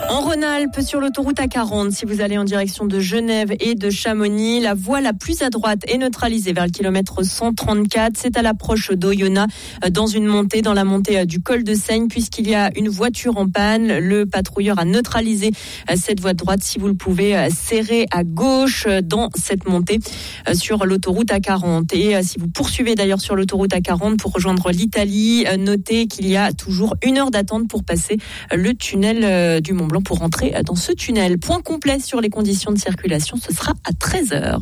En Rhône-Alpes, sur l'autoroute A40, si vous allez en direction de Genève et de Chamonix, la voie la plus à droite est neutralisée vers le kilomètre 134. C'est à l'approche d'Oyonnax, dans la montée du col de Seigne, puisqu'il y a une voiture en panne. Le patrouilleur a neutralisé cette voie de droite. Si vous le pouvez, serrez à gauche dans cette montée sur l'autoroute A40. Et si vous poursuivez d'ailleurs sur l'autoroute A40 pour rejoindre l'Italie, notez qu'il y a toujours 1 heure d'attente pour passer le tunnel du Mont-Blanc, pour rentrer dans ce tunnel. Point complet sur les conditions de circulation, ce sera à 13h.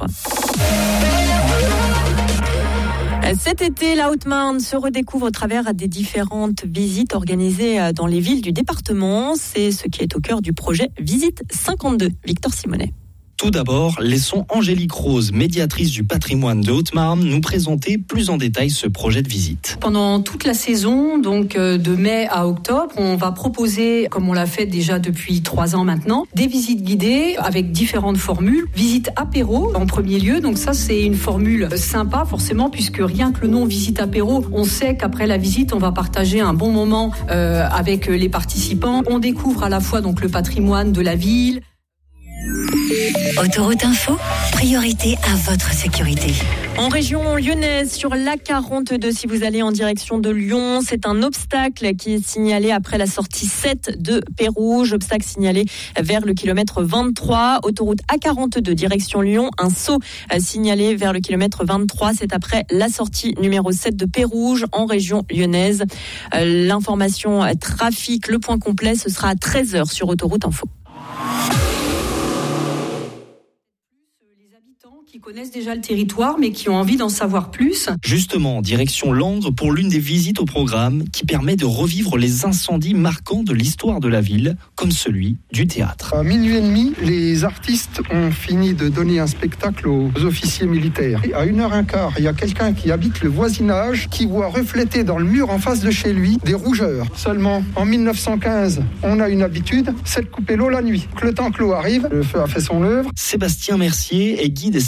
Cet été, la Haute-Marne se redécouvre au travers des différentes visites organisées dans les villes du département. C'est ce qui est au cœur du projet Visite 52. Victor Simonet. Tout d'abord, laissons Angélique Rose, médiatrice du patrimoine de Haute-Marne, nous présenter plus en détail ce projet de visite. Pendant toute la saison, donc de mai à octobre, on va proposer, comme on l'a fait déjà depuis 3 ans maintenant, des visites guidées avec différentes formules. Visite apéro en premier lieu, donc ça c'est une formule sympa forcément, puisque rien que le nom visite apéro, on sait qu'après la visite, on va partager un bon moment avec les participants. On découvre à la fois donc le patrimoine de la ville. Autoroute Info, priorité à votre sécurité. En région lyonnaise, sur l'A42, si vous allez en direction de Lyon, c'est un obstacle qui est signalé après la sortie 7 de Pérouge. Obstacle signalé vers le kilomètre 23. Autoroute A42, direction Lyon. Un saut signalé vers le kilomètre 23. C'est après la sortie numéro 7 de Pérouge en région lyonnaise. L'information trafic, le point complet, ce sera à 13h sur Autoroute Info. Qui connaissent déjà le territoire, mais qui ont envie d'en savoir plus. Justement, direction Langres pour l'une des visites au programme qui permet de revivre les incendies marquants de l'histoire de la ville, comme celui du théâtre. À 00h30, les artistes ont fini de donner un spectacle aux officiers militaires. Et à 1h15, il y a quelqu'un qui habite le voisinage qui voit refléter dans le mur en face de chez lui des rougeurs. Seulement, en 1915, on a une habitude, c'est de couper l'eau la nuit. Le temps que l'eau arrive, le feu a fait son œuvre. Sébastien Mercier est guide